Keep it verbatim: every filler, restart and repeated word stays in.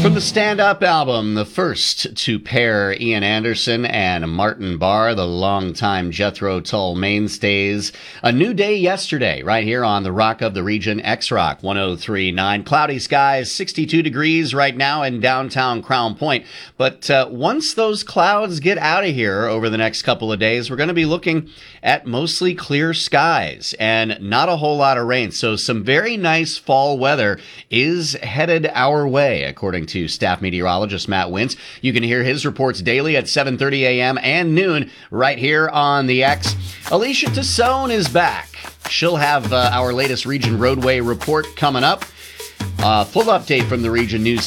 From the Stand Up album, the first to pair Ian Anderson and Martin Barr, the longtime Jethro Tull mainstays. A new day yesterday, right here on the Rock of the Region, X-Rock one oh three point nine. Cloudy skies, sixty-two degrees right now in downtown Crown Point. But uh, once those clouds get out of here over the next couple of days, we're going to be looking at mostly clear skies and not a whole lot of rain. So some very nice fall weather is headed our way, according to staff meteorologist Matt Wintz. You can hear his reports daily at seven thirty a.m. and noon right here on the X. Alicia Tassone is back. She'll have uh, our latest Region Roadway report coming up. Uh, full update from the Region News